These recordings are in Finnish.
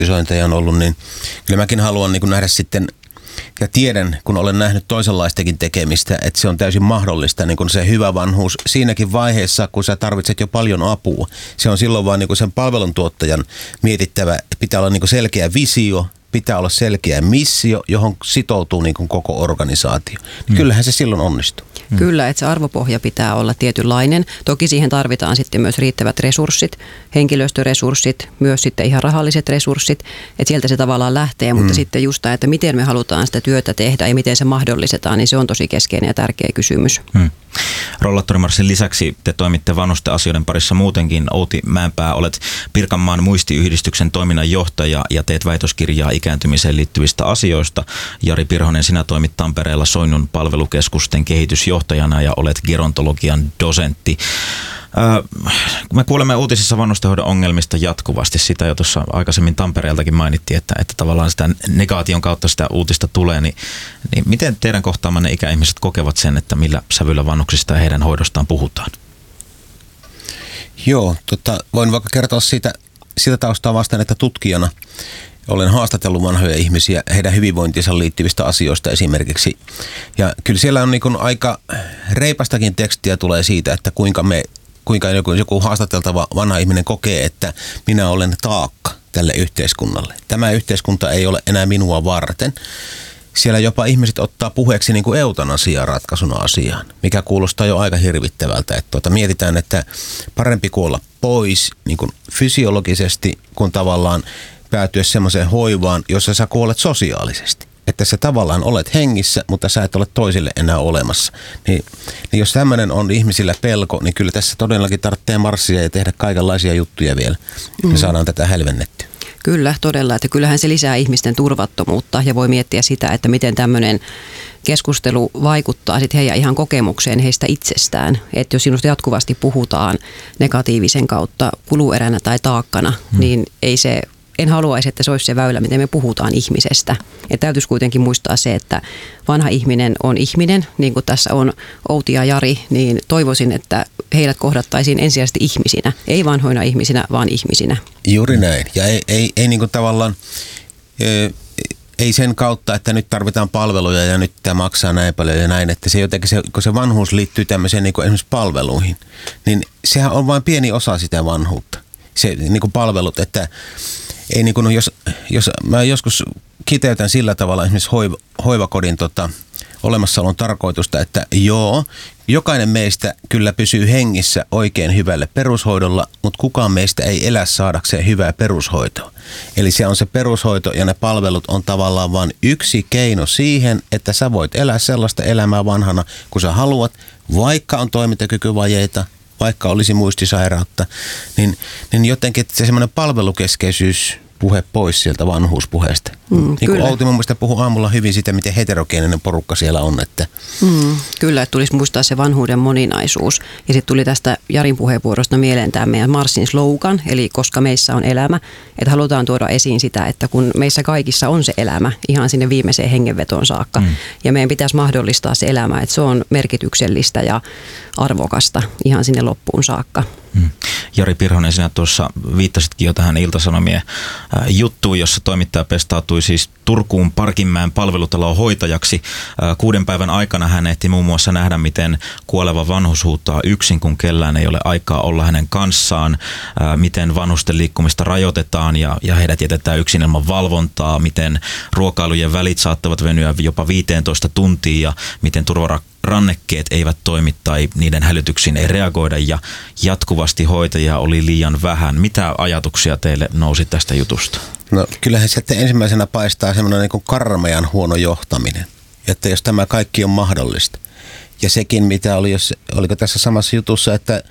on ollut, niin kyllä mäkin haluan niin kuin nähdä sitten, ja tiedän, kun olen nähnyt toisenlaistakin tekemistä, että se on täysin mahdollista, niin kuin se hyvä vanhuus siinäkin vaiheessa, kun sä tarvitset jo paljon apua. Se on silloin vaan niin kuin sen palveluntuottajan mietittävä, pitää olla niin kuin selkeä visio, pitää olla selkeä missio, johon sitoutuu niin kuin koko organisaatio. Kyllähän se silloin onnistuu. Kyllä, että se arvopohja pitää olla tietynlainen. Toki siihen tarvitaan sitten myös riittävät resurssit, henkilöstöresurssit, myös sitten ihan rahalliset resurssit, että sieltä se tavallaan lähtee, mutta sitten just tämä, että miten me halutaan sitä työtä tehdä ja miten se mahdollistetaan, niin se on tosi keskeinen ja tärkeä kysymys. Rollaattorimarssin lisäksi te toimitte vanhusten asioiden parissa muutenkin. Outi Mäenpää, olet Pirkanmaan muistiyhdistyksen toiminnanjohtaja ja teet väitöskirjaa ikääntymiseen liittyvistä asioista. Jari Pirhonen, sinä toimit Tampereella Soinnun palvelukeskusten kehitysjohtajana ja olet gerontologian dosentti. Me kuulemme uutisissa vanhustenhoidon ongelmista jatkuvasti. Sitä jo tuossa aikaisemmin Tampereeltakin mainittiin, että tavallaan sitä negaation kautta sitä uutista tulee. Niin miten teidän kohtaamanne ikäihmiset kokevat sen, että millä sävyllä vanhuksista ja heidän hoidostaan puhutaan? Joo, voin vaikka kertoa sitä taustaa vastaan, että tutkijana olen haastatellut vanhoja ihmisiä heidän hyvinvointiinsa liittyvistä asioista esimerkiksi. Ja kyllä siellä on niin kuin aika reipastakin tekstiä tulee siitä, että kuinka joku haastateltava vanha ihminen kokee, että minä olen taakka tälle yhteiskunnalle. Tämä yhteiskunta ei ole enää minua varten. Siellä jopa ihmiset ottaa puheeksi niin kuin eutanasia ratkaisuna asiaan, mikä kuulostaa jo aika hirvittävältä. Että mietitään, että parempi kuolla pois niin kuin fysiologisesti, kuin tavallaan päätyä semmoiseen hoivaan, jossa sä kuolet sosiaalisesti. Että sä tavallaan olet hengissä, mutta sä et ole toisille enää olemassa. Niin jos tämmöinen on ihmisillä pelko, niin kyllä tässä todellakin tarvitsee marssia ja tehdä kaikenlaisia juttuja vielä. Me saadaan tätä hälvennettyä. Kyllä, todella. Että kyllähän se lisää ihmisten turvattomuutta ja voi miettiä sitä, että miten tämmöinen keskustelu vaikuttaa sitten heidän ihan kokemukseen heistä itsestään. Että jos sinusta jatkuvasti puhutaan negatiivisen kautta kulueränä tai taakkana, niin en haluaisi, että se olisi se väylä, miten me puhutaan ihmisestä. Ja täytyisi kuitenkin muistaa se, että vanha ihminen on ihminen, niin kuin tässä on Outi ja Jari, niin toivoisin, että heidät kohdattaisiin ensisijaisesti ihmisinä. Ei vanhoina ihmisinä, vaan ihmisinä. Juuri näin. Ja ei niin kuin tavallaan, ei sen kautta, että nyt tarvitaan palveluja ja nyt tämä maksaa näin paljon ja näin, että se jotenkin, kun se vanhuus liittyy tämmöiseen niin kuin esimerkiksi palveluihin, niin sehän on vain pieni osa sitä vanhuutta. Se niin kuin palvelut, että ei niin kuin, jos mä joskus kiteytän sillä tavalla esimerkiksi hoivakodin olemassaolon tarkoitusta, että jokainen meistä kyllä pysyy hengissä oikein hyvälle perushoidolla, mutta kukaan meistä ei elä saadakseen hyvää perushoitoa. Eli se on se perushoito ja ne palvelut on tavallaan vain yksi keino siihen, että sä voit elää sellaista elämää vanhana, kun sä haluat, vaikka on toimintakykyvajeita, vaikka olisi muistisairautta, niin jotenkin se semmoinen palvelukeskeisyys puhe pois sieltä vanhuuspuheesta. Niin kuin Outi mun mielestä puhui aamulla hyvin sitä, miten heterogeeninen porukka siellä on. Että. Kyllä, että tulisi muistaa se vanhuuden moninaisuus. Ja sitten tuli tästä Jarin puheenvuorosta mieleen tämä meidän Marssin slogan, eli koska meissä on elämä. Että halutaan tuoda esiin sitä, että kun meissä kaikissa on se elämä ihan sinne viimeiseen hengenvetoon saakka. Ja meidän pitäisi mahdollistaa se elämä, että se on merkityksellistä ja arvokasta ihan sinne loppuun saakka. Jari Pirhonen, sinä tuossa viittasitkin jo tähän Ilta-Sanomien juttuun, jossa toimittaja pestautui siis Turkuun Parkinmäen palvelutaloon hoitajaksi. 6 päivän aikana hän ehti muun muassa nähdä, miten kuoleva vanhus huutaa yksin, kun kellään ei ole aikaa olla hänen kanssaan, miten vanhusten liikkumista rajoitetaan ja heidät jätetään yksin ilman valvontaa, miten ruokailujen välit saattavat venyä jopa 15 tuntia ja miten turvarannekkeet eivät toimi tai niiden hälytyksiin ei reagoida ja jatkuvasti hoitajia oli liian vähän. Mitä ajatuksia teille nousi tästä jutusta? No kyllähän sieltä ensimmäisenä paistaa semmoinen niin kuin karmean huono johtaminen, että jos tämä kaikki on mahdollista. Ja sekin, mitä oliko tässä samassa jutussa, että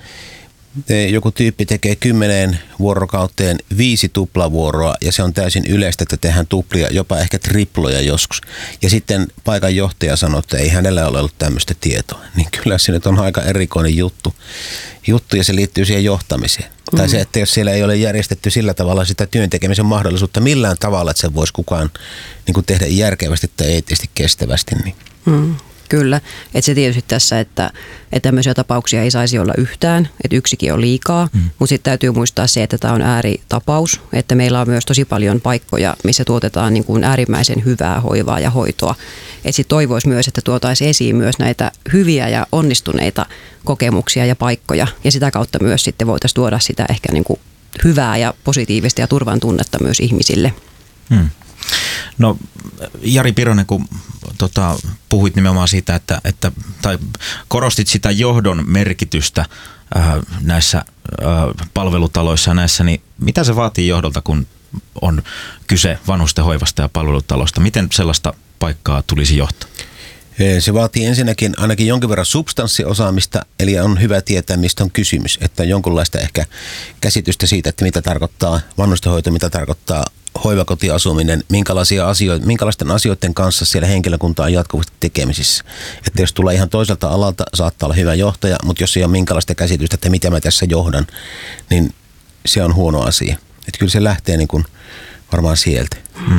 joku tyyppi tekee 10 vuorokauteen 5 tuplavuoroa ja se on täysin yleistä, että tehdään tuplia, jopa ehkä triploja joskus. Ja sitten paikan johtaja sanoo, että ei hänellä ole ollut tämmöistä tietoa. Niin kyllä se nyt on aika erikoinen juttu ja se liittyy siihen johtamiseen. Tai se, että jos siellä ei ole järjestetty sillä tavalla sitä työn tekemisen mahdollisuutta millään tavalla, että se voisi kukaan niin kuin tehdä järkevästi tai eettisesti kestävästi. Niin. Kyllä, että se tietysti tässä, että tämmöisiä tapauksia ei saisi olla yhtään, että yksikin on liikaa, mutta sitten täytyy muistaa se, että tämä on ääritapaus, että meillä on myös tosi paljon paikkoja, missä tuotetaan niin kuin äärimmäisen hyvää hoivaa ja hoitoa. Että sitten toivoisi myös, että tuotaisiin esiin myös näitä hyviä ja onnistuneita kokemuksia ja paikkoja, ja sitä kautta myös sitten voitaisiin tuoda sitä ehkä niin kuin hyvää ja positiivista ja turvan tunnetta myös ihmisille. No Jari Pironen, kun puhuit nimenomaan siitä, tai korostit sitä johdon merkitystä näissä palvelutaloissa ja näissä, niin mitä se vaatii johdolta, kun on kyse vanhustenhoivasta ja palvelutalosta? Miten sellaista paikkaa tulisi johtaa? Se vaatii ensinnäkin ainakin jonkin verran substanssiosaamista, eli on hyvä tietää, mistä on kysymys. Että jonkunlaista ehkä käsitystä siitä, että mitä tarkoittaa vanhustenhoito, mitä tarkoittaa hoivakotiasuminen, minkälaisten asioiden kanssa siellä henkilökunta on jatkuvasti tekemisissä. Että jos tulee ihan toiselta alalta, saattaa olla hyvä johtaja, mutta jos ei ole minkälaista käsitystä, että mitä mä tässä johdan, niin se on huono asia. Että kyllä se lähtee niin kuin varmaan sieltä.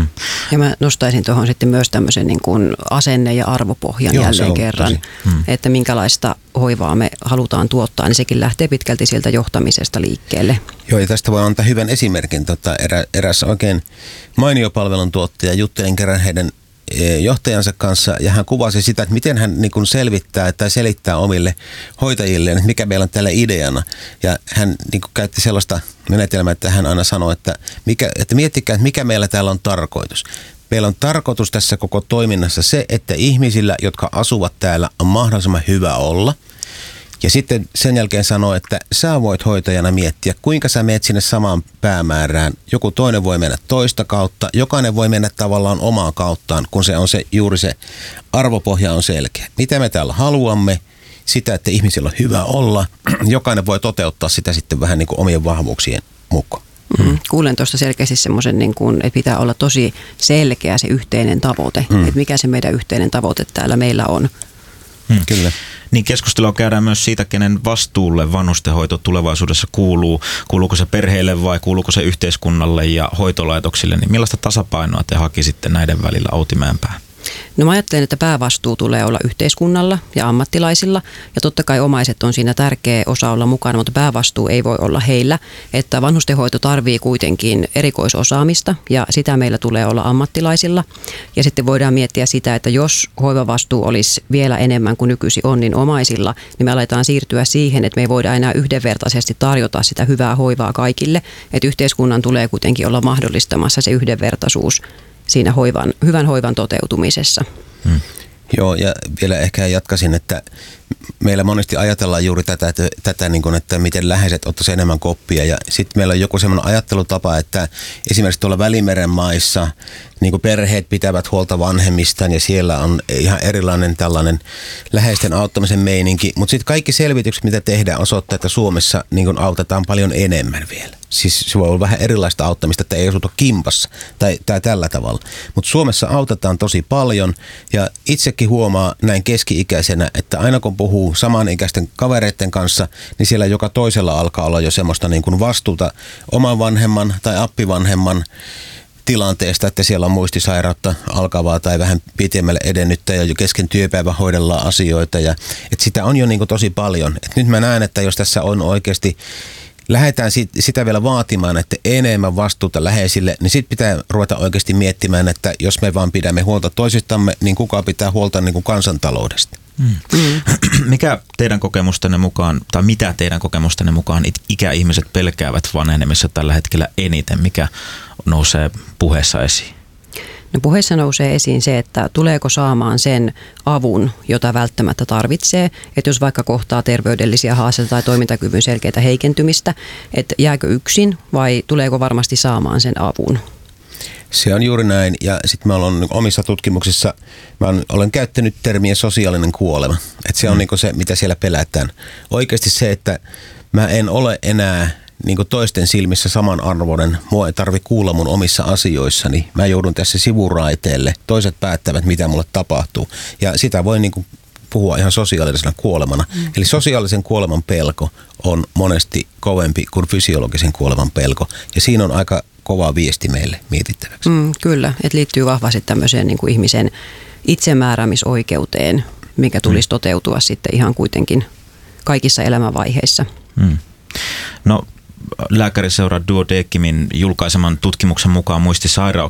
Ja mä nostaisin tuohon sitten myös tämmöisen niin kuin asenne- ja arvopohjan jälleen kerran, että minkälaista hoivaa me halutaan tuottaa, niin sekin lähtee pitkälti sieltä johtamisesta liikkeelle. Joo, ja tästä voi antaa hyvän esimerkin. Eräs oikein mainio palveluntuottaja, juttelin kerran heidän johtajansa kanssa, ja hän kuvasi sitä, että miten hän niin kuin selvittää tai selittää omille hoitajilleen, että mikä meillä on tällä ideana. Ja hän niin kuin käytti sellaista menetelmää, että hän aina sanoi, että miettikää, että mikä meillä täällä on tarkoitus. Meillä on tarkoitus tässä koko toiminnassa se, että ihmisillä, jotka asuvat täällä, on mahdollisimman hyvä olla. Ja sitten sen jälkeen sanoo, että sä voit hoitajana miettiä, kuinka sä menet sinne samaan päämäärään. Joku toinen voi mennä toista kautta, jokainen voi mennä tavallaan omaa kauttaan, kun se on juuri se arvopohja on selkeä. Mitä me täällä haluamme, sitä, että ihmisillä on hyvä olla. Jokainen voi toteuttaa sitä sitten vähän niin kuin omien vahvuuksien mukaan. Kuulen tuosta selkeästi semmoisen, niin kuin, että pitää olla tosi selkeä se yhteinen tavoite, että mikä se meidän yhteinen tavoite täällä meillä on. Kyllä. Niin keskustelua käydään myös siitä, kenen vastuulle vanhustenhoito tulevaisuudessa kuuluu. Kuuluuko se perheille vai kuuluuko se yhteiskunnalle ja hoitolaitoksille? Niin millaista tasapainoa te hakisitte näiden välillä, Outi Mäenpää? No mä ajattelen, että päävastuu tulee olla yhteiskunnalla ja ammattilaisilla, ja totta kai omaiset on siinä tärkeä osa olla mukana, mutta päävastuu ei voi olla heillä, että vanhustenhoito tarvii kuitenkin erikoisosaamista, ja sitä meillä tulee olla ammattilaisilla, ja sitten voidaan miettiä sitä, että jos hoivavastuu olisi vielä enemmän kuin nykyisin on, niin omaisilla, niin me aletaan siirtyä siihen, että me ei voida enää yhdenvertaisesti tarjota sitä hyvää hoivaa kaikille, että yhteiskunnan tulee kuitenkin olla mahdollistamassa se yhdenvertaisuus siinä hyvän hoivan toteutumisessa. Joo, ja vielä ehkä jatkaisin, että meillä monesti ajatellaan juuri tätä niin kuin, että miten läheiset ottaisivat enemmän koppia. Ja sitten meillä on joku semmoinen ajattelutapa, että esimerkiksi tuolla Välimeren maissa niin kuin perheet pitävät huolta vanhemmistaan ja siellä on ihan erilainen tällainen läheisten auttamisen meininki. Mutta sitten kaikki selvitykset, mitä tehdään, osoittaa, että Suomessa niin kuin autetaan paljon enemmän vielä. Siis se voi olla vähän erilaista auttamista, että ei asuta kimpassa tai tällä tavalla. Mutta Suomessa autetaan tosi paljon ja itsekin huomaa näin keski-ikäisenä, että aina kun puhuu samanikäisten kavereiden kanssa, niin siellä joka toisella alkaa olla jo semmoista niin kuin vastuuta oman vanhemman tai appivanhemman tilanteesta, että siellä on muistisairautta alkavaa tai vähän pitemmälle edennyttä ja jo kesken työpäivän hoidellaan asioita. Ja, että sitä on jo niin kuin tosi paljon. Et nyt mä näen, että jos tässä on oikeasti lähdetään sitä vielä vaatimaan, että enemmän vastuuta läheisille, niin sitten pitää ruveta oikeasti miettimään, että jos me vaan pidämme huolta toisistamme, niin kuka pitää huolta niin kuin kansantaloudesta. Mikä teidän kokemustenne mukaan, tai mitä teidän kokemustenne mukaan ikäihmiset pelkäävät vanhenemissa tällä hetkellä eniten? Mikä nousee puheessa esiin? No puheessa nousee esiin se, että tuleeko saamaan sen avun, jota välttämättä tarvitsee. Että jos vaikka kohtaa terveydellisiä haasteita tai toimintakyvyn selkeitä heikentymistä, että jääkö yksin vai tuleeko varmasti saamaan sen avun? Se on juuri näin. Ja sitten mä olen omissa tutkimuksissa, olen käyttänyt termiä sosiaalinen kuolema. Että se on niin kuin se, mitä siellä pelätään. Oikeasti se, että mä en ole enää niin kuin toisten silmissä samanarvoinen. Mua ei tarvitse kuulla mun omissa asioissani. Mä joudun tässä sivuraiteelle. Toiset päättävät, mitä mulle tapahtuu. Ja sitä voi niin kuin puhua ihan sosiaalisena kuolemana. Eli sosiaalisen kuoleman pelko on monesti kovempi kuin fysiologisen kuoleman pelko. Ja siinä on aika kova viesti meille mietittäväksi. Kyllä, että liittyy vahvasti tämmöiseen niin kuin ihmisen itsemääräämisoikeuteen. mikä tulisi toteutua sitten ihan kuitenkin kaikissa elämänvaiheissa. No, lääkäriseura Duodecimin julkaiseman tutkimuksen mukaan